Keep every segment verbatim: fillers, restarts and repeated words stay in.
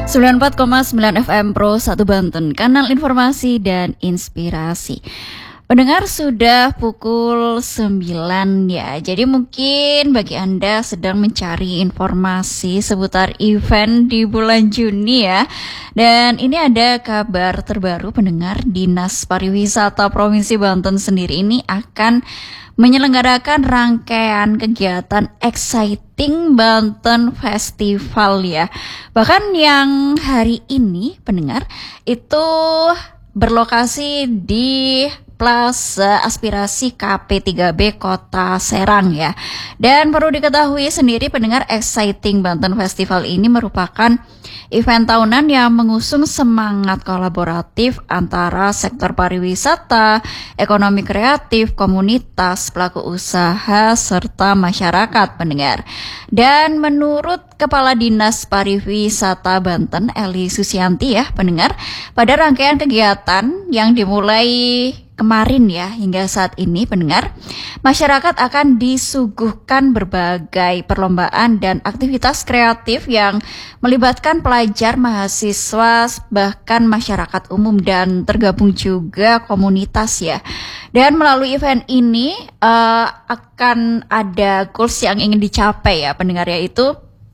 sembilan puluh empat koma sembilan F M Pro satu Banten, kanal informasi dan inspirasi. Pendengar, sudah pukul sembilan ya. Jadi mungkin bagi Anda sedang mencari informasi seputar event di bulan Juni ya. Dan ini ada kabar terbaru, pendengar. Dinas Pariwisata Provinsi Banten sendiri ini akan menyelenggarakan rangkaian kegiatan Exciting Banten Festival ya. Bahkan yang hari ini, pendengar, itu berlokasi di Plaza Aspirasi K P tiga B Kota Serang ya. Dan perlu diketahui sendiri, pendengar, Exciting Banten Festival ini merupakan event tahunan yang mengusung semangat kolaboratif antara sektor pariwisata, ekonomi kreatif, komunitas, pelaku usaha, serta masyarakat, pendengar. Dan menurut Kepala Dinas Pariwisata Banten, Eli Susianti ya, pendengar, pada rangkaian kegiatan yang dimulai kemarin ya hingga saat ini, pendengar, masyarakat akan disuguhkan berbagai perlombaan dan aktivitas kreatif yang melibatkan pelajar, mahasiswa, bahkan masyarakat umum dan tergabung juga komunitas ya. Dan melalui event ini uh, akan ada goals yang ingin dicapai ya, pendengar, yaitu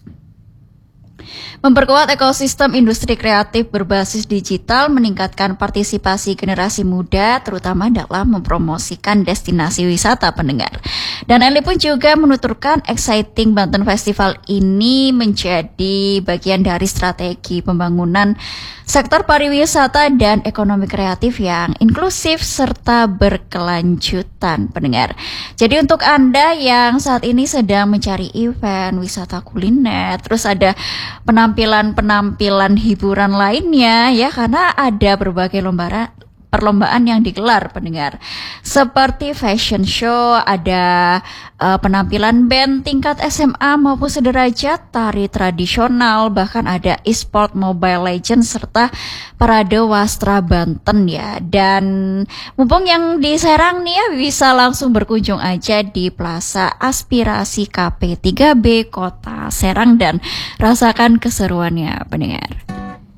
memperkuat ekosistem industri kreatif berbasis digital, meningkatkan partisipasi generasi muda, terutama dalam mempromosikan destinasi wisata, pendengar. Dan Eli pun juga menuturkan Exciting Banten Festival ini menjadi bagian dari strategi pembangunan sektor pariwisata dan ekonomi kreatif yang inklusif serta berkelanjutan, pendengar. Jadi untuk Anda yang saat ini sedang mencari event wisata kuliner, terus ada penampilan-penampilan hiburan lainnya ya, karena ada berbagai lomba perlombaan yang digelar, pendengar, seperti fashion show, ada uh, penampilan band tingkat S M A maupun sederajat, tari tradisional, bahkan ada e-sport Mobile Legends, serta parade wastra Banten ya. Dan mumpung yang di Serang nih ya, bisa langsung berkunjung aja di Plaza Aspirasi K P tiga B Kota Serang dan rasakan keseruannya, pendengar.